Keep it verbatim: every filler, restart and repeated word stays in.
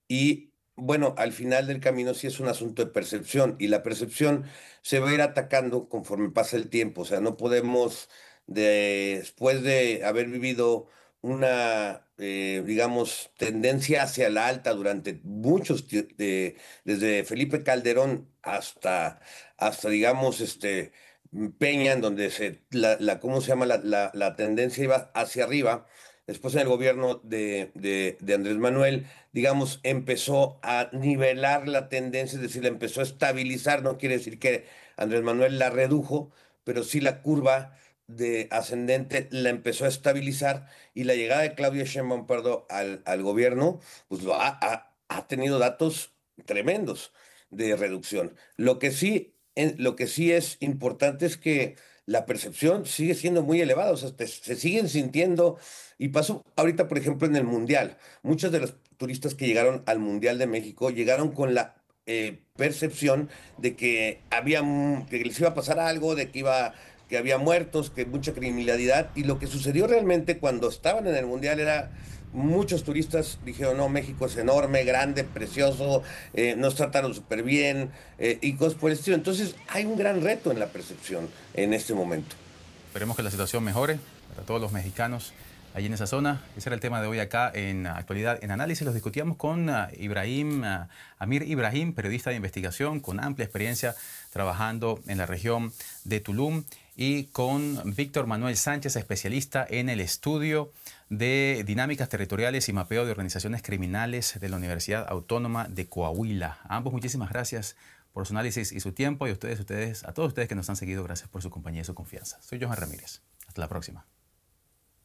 Y bueno, al final del camino sí es un asunto de percepción y la percepción se va a ir atacando conforme pasa el tiempo. O sea, no podemos, de- después de haber vivido una, eh, digamos, tendencia hacia la alta durante muchos, ti- de- desde Felipe Calderón hasta, hasta digamos, este, Peña, en donde se, la, la, ¿cómo se llama? La, la, la tendencia iba hacia arriba. Después en el gobierno de, de de Andrés Manuel digamos, empezó a nivelar la tendencia, es decir, la empezó a estabilizar, no quiere decir que Andrés Manuel la redujo, pero sí la curva de ascendente la empezó a estabilizar y la llegada de Claudia Sheinbaum, perdón, al, al gobierno, pues lo ha, ha- ha tenido datos tremendos de reducción. Lo que sí, en- lo que sí es importante es que la percepción sigue siendo muy elevada, o sea, te- se siguen sintiendo, y pasó ahorita, por ejemplo, en el Mundial. Muchos de los turistas que llegaron al Mundial de México llegaron con la eh, percepción de que había, mu- que les iba a pasar algo, de que iba, que había muertos, que mucha criminalidad. Y lo que sucedió realmente cuando estaban en el Mundial era muchos turistas dijeron, no, México es enorme, grande, precioso, eh, nos trataron súper bien eh, y cosas por el estilo. Entonces hay un gran reto en la percepción en este momento. Esperemos que la situación mejore para todos los mexicanos allí en esa zona. Ese era el tema de hoy acá en Actualidad en Análisis. Los discutíamos con uh, Ibrahim, uh, Amir Ibrahim, periodista de investigación con amplia experiencia trabajando en la región de Tulum, y con Víctor Manuel Sánchez, especialista en el estudio de dinámicas territoriales y mapeo de organizaciones criminales de la Universidad Autónoma de Coahuila. A ambos muchísimas gracias por su análisis y su tiempo, y a ustedes, ustedes, a todos ustedes que nos han seguido, gracias por su compañía y su confianza. Soy Johan Ramírez. Hasta la próxima.